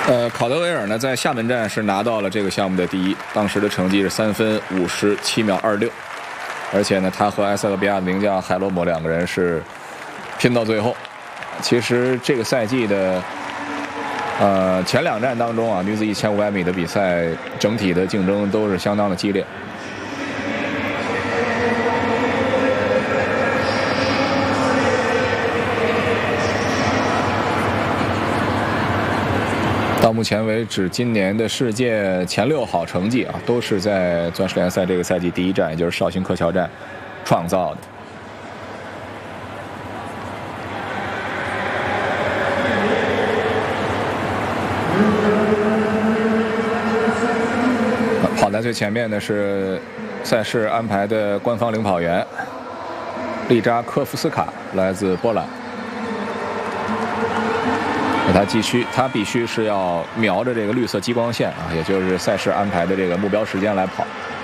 考德维尔呢，在厦门站是拿到了这个项目的第1，当时的成绩是3分57秒26，而且呢，他和埃塞俄比亚的名将海洛姆2个人是拼到最后。其实这个赛季的前2站当中啊，女子1500米的比赛整体的竞争都是相当的激烈。到目前为止，今年的世界前6好成绩啊，都是在钻石联赛这个赛季第1站，也就是绍兴柯桥站创造的。跑在最前面的是赛事安排的官方领跑员利扎科夫斯卡，来自波兰。他必须是要瞄着这个绿色激光线啊，也就是赛事安排的这个目标时间来跑。